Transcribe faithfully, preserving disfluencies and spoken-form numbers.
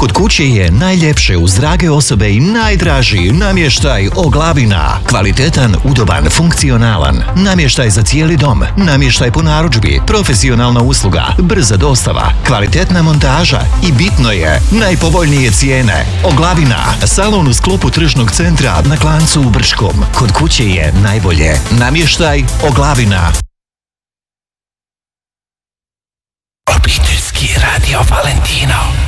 Kod kuće je najljepše uz drage osobe i najdraži namještaj Oglavina. Kvalitetan, udoban, funkcionalan. Namještaj za cijeli dom. Namještaj po narudžbi. Profesionalna usluga. Brza dostava. Kvalitetna montaža. I bitno je, najpovoljnije cijene. Oglavina. Salon u sklopu tržnog centra na Klancu u Brškom. Kod kuće je najbolje. Namještaj Oglavina. Obiteljski radio Valentino.